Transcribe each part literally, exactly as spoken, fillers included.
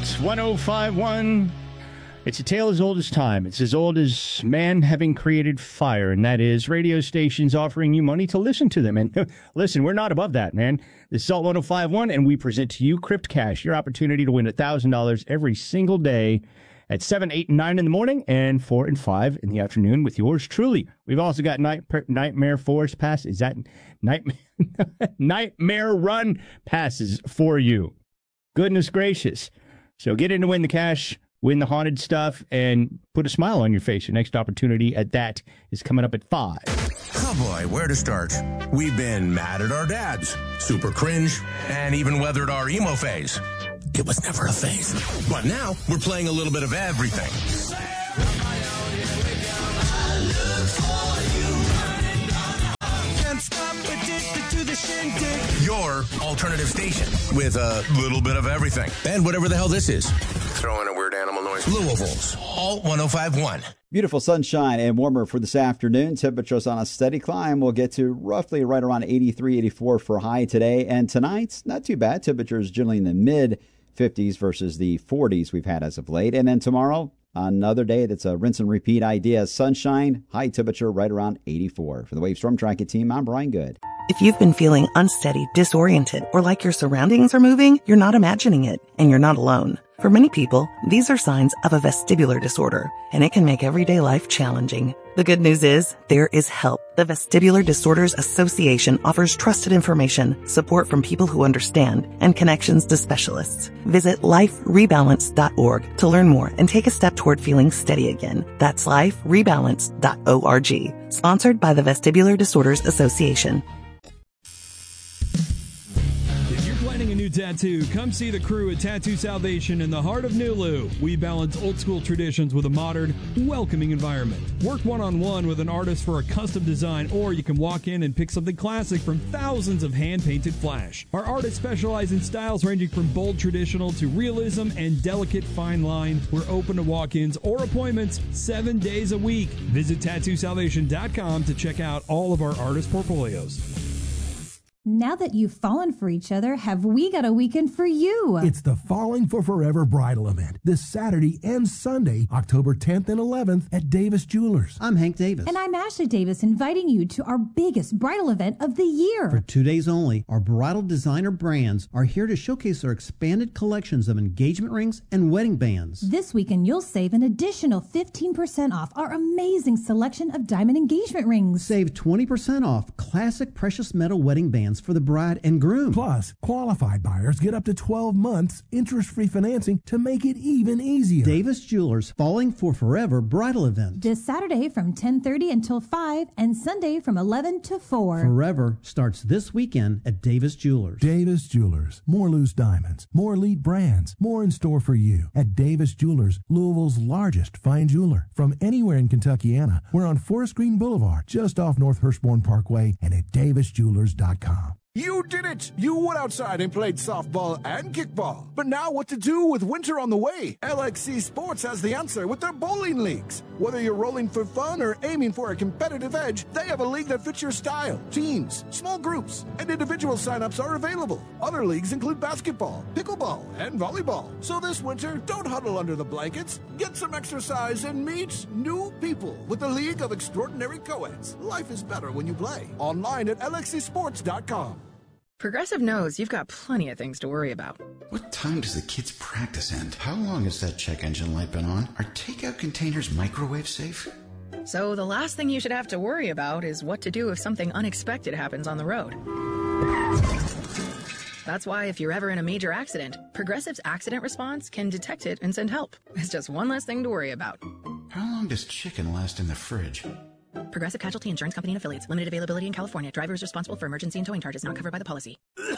one oh five point one. It's a tale as old as time. It's as old as man having created fire, and that is radio stations offering you money to listen to them. And listen, we're not above that, man. This is Salt one oh five point one, and we present to you Crypt Cash, your opportunity to win one thousand dollars every single day at seven, eight, and nine in the morning and four and five in the afternoon with yours truly. We've also got night, Nightmare Forest Pass. Is that Nightmare, Nightmare Run passes for you. Goodness gracious. So get in to win the cash, win the haunted stuff, and put a smile on your face. Your next opportunity at that is coming up at five. Oh boy, where to start? We've been mad at our dads, super cringe, and even weathered our emo phase. It was never a phase. But now we're playing a little bit of everything. Can't stop addicted to the shindig. Your alternative station with a little bit of everything. And whatever the hell this is. Throw in a weird animal noise. Louisville's Alt one oh five point one. Beautiful sunshine and warmer for this afternoon. Temperatures on a steady climb. We'll get to roughly right around eighty-three, eighty-four for high today. And tonight's not too bad. Temperatures generally in the mid fifties versus the forties we've had as of late. And then tomorrow, another day that's a rinse and repeat idea. Sunshine, high temperature right around eighty-four. For the Wave Storm Tracker team, I'm Brian Good. If you've been feeling unsteady, disoriented, or like your surroundings are moving, you're not imagining it, and you're not alone. For many people, these are signs of a vestibular disorder, and it can make everyday life challenging. The good news is, there is help. The Vestibular Disorders Association offers trusted information, support from people who understand, and connections to specialists. Visit life rebalance dot org to learn more and take a step toward feeling steady again. That's life rebalance dot org. Sponsored by the Vestibular Disorders Association. A new tattoo, come see the crew at Tattoo Salvation in the heart of Nulu. We balance old school traditions with a modern, welcoming environment. Work one-on-one with an artist for a custom design, or you can walk in and pick something classic from thousands of hand-painted flash. Our artists specialize in styles ranging from bold traditional to realism and delicate fine line. We're open to walk-ins or appointments seven days a week. Visit tattoo salvation dot com to check out all of our artist portfolios. Now that you've fallen for each other, have we got a weekend for you? It's the Falling for Forever bridal event this Saturday and Sunday, October tenth and eleventh at Davis Jewelers. I'm Hank Davis. And I'm Ashley Davis, inviting you to our biggest bridal event of the year. For two days only, our bridal designer brands are here to showcase their expanded collections of engagement rings and wedding bands. This weekend, you'll save an additional fifteen percent off our amazing selection of diamond engagement rings. Save twenty percent off classic precious metal wedding bands for the bride and groom. Plus, qualified buyers get up to twelve months interest-free financing to make it even easier. Davis Jewelers Falling for Forever bridal event. This Saturday from ten thirty until five and Sunday from eleven to four. Forever starts this weekend at Davis Jewelers. Davis Jewelers. More loose diamonds, more elite brands, more in store for you at Davis Jewelers, Louisville's largest fine jeweler. From anywhere in Kentuckiana, we're on Forest Green Boulevard, just off North Hurstbourne Parkway, and at davis jewelers dot com. You did it! You went outside and played softball and kickball. But now what to do with winter on the way? L X C Sports has the answer with their bowling leagues. Whether you're rolling for fun or aiming for a competitive edge, they have a league that fits your style. Teams, small groups, and individual signups are available. Other leagues include basketball, pickleball, and volleyball. So this winter, don't huddle under the blankets. Get some exercise and meet new people with the League of Extraordinary Coeds. Life is better when you play. Online at L X C sports dot com. Progressive knows you've got plenty of things to worry about. What time does the kids' practice end? How long has that check engine light been on? Are takeout containers microwave safe? So the last thing you should have to worry about is what to do if something unexpected happens on the road. That's why if you're ever in a major accident, Progressive's accident response can detect it and send help. It's just one less thing to worry about. How long does chicken last in the fridge? Progressive Casualty Insurance Company and Affiliates. Limited availability in California. Driver is responsible for emergency and towing charges not covered by the policy.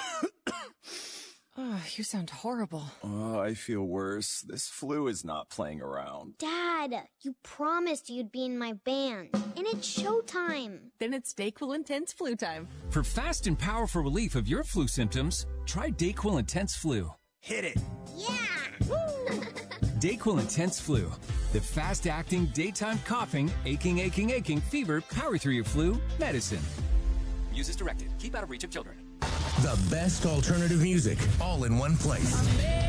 Oh, you sound horrible. Oh, I feel worse. This flu is not playing around. Dad, you promised you'd be in my band. And it's showtime. Then it's DayQuil Intense Flu time. For fast and powerful relief of your flu symptoms, try DayQuil Intense Flu. Hit it. Yeah! DayQuil Intense Flu. The fast-acting, daytime coughing, aching, aching, aching, fever, power through your flu medicine. Use as directed. Keep out of reach of children. The best alternative music, all in one place.